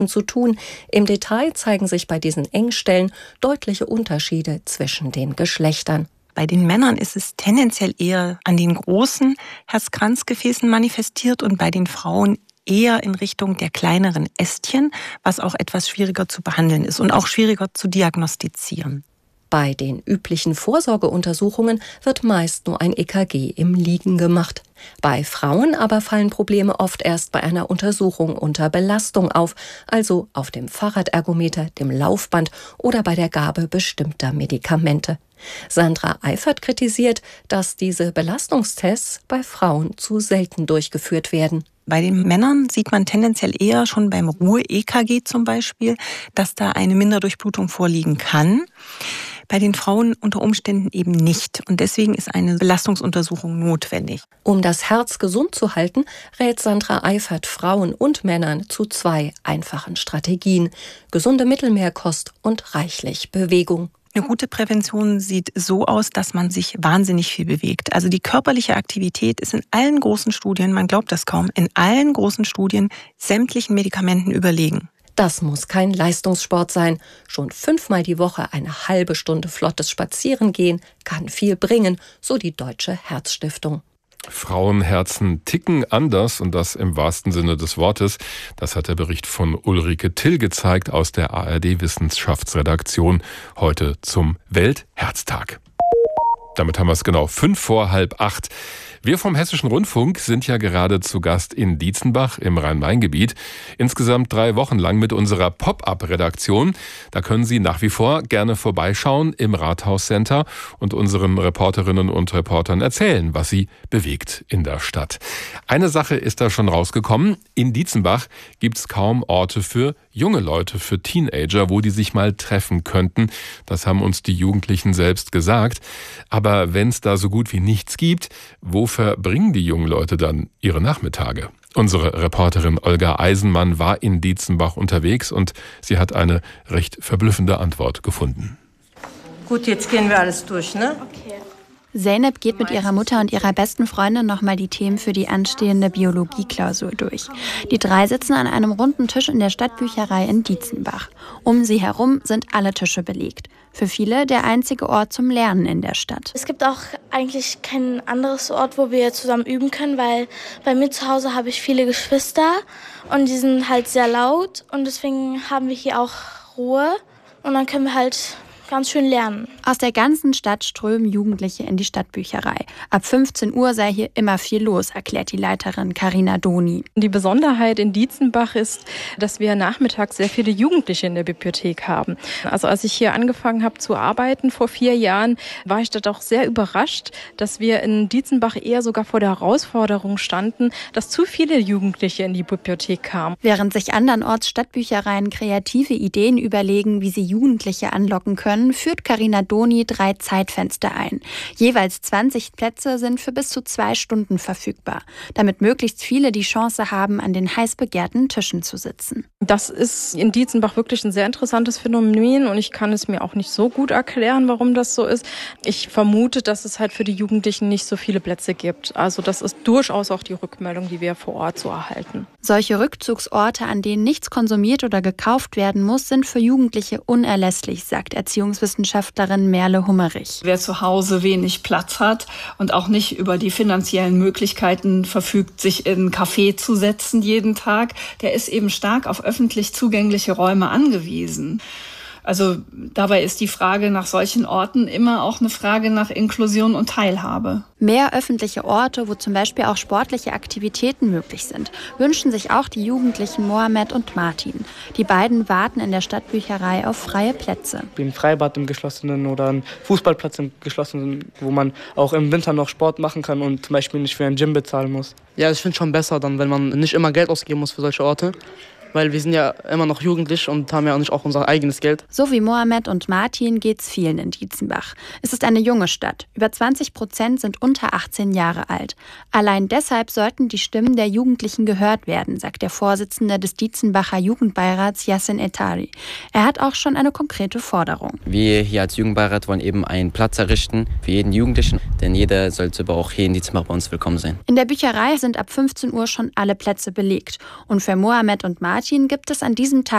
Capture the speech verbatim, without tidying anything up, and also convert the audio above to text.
zu tun. Im Detail zeigen sich bei diesen Engstellen deutliche Unterschiede zwischen den Geschlechtern. Bei den Männern ist es tendenziell eher an den großen Herzkranzgefäßen manifestiert und bei den Frauen eher in Richtung der kleineren Ästchen, was auch etwas schwieriger zu behandeln ist und auch schwieriger zu diagnostizieren. Bei den üblichen Vorsorgeuntersuchungen wird meist nur ein E K G im Liegen gemacht. Bei Frauen aber fallen Probleme oft erst bei einer Untersuchung unter Belastung auf, also auf dem Fahrradergometer, dem Laufband oder bei der Gabe bestimmter Medikamente. Sandra Eifert kritisiert, dass diese Belastungstests bei Frauen zu selten durchgeführt werden. Bei den Männern sieht man tendenziell eher schon beim Ruhe-E K G zum Beispiel, dass da eine Minderdurchblutung vorliegen kann. Bei den Frauen unter Umständen eben nicht. Und deswegen ist eine Belastungsuntersuchung notwendig. Um das Herz gesund zu halten, rät Sandra Eifert Frauen und Männern zu zwei einfachen Strategien: gesunde Mittelmeerkost und reichlich Bewegung. Eine gute Prävention sieht so aus, dass man sich wahnsinnig viel bewegt. Also die körperliche Aktivität ist in allen großen Studien, man glaubt das kaum, in allen großen Studien sämtlichen Medikamenten überlegen. Das muss kein Leistungssport sein. Schon fünfmal die Woche eine halbe Stunde flottes Spazierengehen kann viel bringen, so die Deutsche Herzstiftung. Frauenherzen ticken anders und das im wahrsten Sinne des Wortes. Das hat der Bericht von Ulrike Till gezeigt aus der A R D-Wissenschaftsredaktion heute zum Weltherztag. Damit haben wir es genau fünf vor halb acht. Wir vom Hessischen Rundfunk sind ja gerade zu Gast in Dietzenbach im Rhein-Main-Gebiet. Insgesamt drei Wochen lang mit unserer Pop-up-Redaktion. Da können Sie nach wie vor gerne vorbeischauen im Rathauscenter und unseren Reporterinnen und Reportern erzählen, was sie bewegt in der Stadt. Eine Sache ist da schon rausgekommen. In Dietzenbach gibt es kaum Orte für junge Leute, für Teenager, wo die sich mal treffen könnten. Das haben uns die Jugendlichen selbst gesagt. Aber wenn es da so gut wie nichts gibt, wo verbringen die jungen Leute dann ihre Nachmittage? Unsere Reporterin Olga Eisenmann war in Dietzenbach unterwegs und sie hat eine recht verblüffende Antwort gefunden. Gut, jetzt gehen wir alles durch, ne? Okay. Zeynep geht mit ihrer Mutter und ihrer besten Freundin nochmal die Themen für die anstehende Biologieklausur durch. Die drei sitzen an einem runden Tisch in der Stadtbücherei in Dietzenbach. Um sie herum sind alle Tische belegt. Für viele der einzige Ort zum Lernen in der Stadt. Es gibt auch eigentlich kein anderes Ort, wo wir zusammen üben können, weil bei mir zu Hause habe ich viele Geschwister und die sind halt sehr laut und deswegen haben wir hier auch Ruhe und dann können wir halt ganz schön lernen. Aus der ganzen Stadt strömen Jugendliche in die Stadtbücherei. Ab fünfzehn Uhr sei hier immer viel los, erklärt die Leiterin Carina Doni. Die Besonderheit in Dietzenbach ist, dass wir nachmittags sehr viele Jugendliche in der Bibliothek haben. Also als ich hier angefangen habe zu arbeiten vor vier Jahren, war ich dort auch sehr überrascht, dass wir in Dietzenbach eher sogar vor der Herausforderung standen, dass zu viele Jugendliche in die Bibliothek kamen. Während sich andernorts Stadtbüchereien kreative Ideen überlegen, wie sie Jugendliche anlocken können, führt Carina Doni drei Zeitfenster ein. Jeweils zwanzig Plätze sind für bis zu zwei Stunden verfügbar, damit möglichst viele die Chance haben, an den heiß begehrten Tischen zu sitzen. Das ist in Dietzenbach wirklich ein sehr interessantes Phänomen und ich kann es mir auch nicht so gut erklären, warum das so ist. Ich vermute, dass es halt für die Jugendlichen nicht so viele Plätze gibt. Also das ist durchaus auch die Rückmeldung, die wir vor Ort so erhalten. Solche Rückzugsorte, an denen nichts konsumiert oder gekauft werden muss, sind für Jugendliche unerlässlich, sagt Erziehungswissenschaftlerin Merle Hummerich. Wer zu Hause wenig Platz hat und auch nicht über die finanziellen Möglichkeiten verfügt, sich in ein Café zu setzen jeden Tag, der ist eben stark auf öffentlich zugängliche Räume angewiesen. Also dabei ist die Frage nach solchen Orten immer auch eine Frage nach Inklusion und Teilhabe. Mehr öffentliche Orte, wo zum Beispiel auch sportliche Aktivitäten möglich sind, wünschen sich auch die Jugendlichen Mohamed und Martin. Die beiden warten in der Stadtbücherei auf freie Plätze. Ein Freibad im Geschlossenen oder ein Fußballplatz im Geschlossenen, wo man auch im Winter noch Sport machen kann und zum Beispiel nicht für ein Gym bezahlen muss. Ja, ich finde es schon besser dann, wenn man nicht immer Geld ausgeben muss für solche Orte. Weil wir sind ja immer noch jugendlich und haben ja auch nicht auch unser eigenes Geld. So wie Mohamed und Martin geht's vielen in Dietzenbach. Es ist eine junge Stadt. Über zwanzig Prozent sind unter achtzehn Jahre alt. Allein deshalb sollten die Stimmen der Jugendlichen gehört werden, sagt der Vorsitzende des Dietzenbacher Jugendbeirats Yassin Etari. Er hat auch schon eine konkrete Forderung. Wir hier als Jugendbeirat wollen eben einen Platz errichten für jeden Jugendlichen, denn jeder sollte aber auch hier in Dietzenbach bei uns willkommen sein. In der Bücherei sind ab fünfzehn Uhr schon alle Plätze belegt. Und für Mohamed und Martin gibt es an diesem Tag